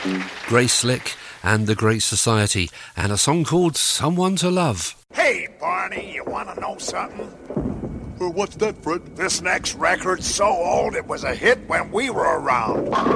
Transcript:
Grace Slick and the Great Society, and a song called Someone to Love. Hey, Barney, you want to know something? What's that, Fred? This next record's so old it was a hit when we were around.